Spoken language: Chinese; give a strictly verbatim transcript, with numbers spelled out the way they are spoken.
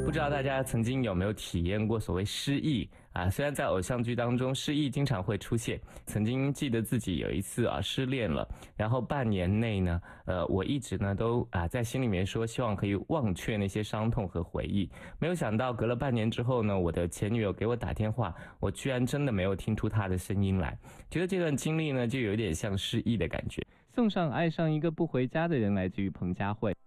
不知道大家曾经有没有体验过所谓失忆啊？虽然在偶像剧当中失忆经常会出现，曾经记得自己有一次啊失恋了，然后半年内呢，呃，我一直呢都啊在心里面说希望可以忘却那些伤痛和回忆，没有想到隔了半年之后呢，我的前女友给我打电话，我居然真的没有听出她的声音来，觉得这段经历呢就有点像失忆的感觉。送上爱上一个不回家的人，来自于彭佳慧。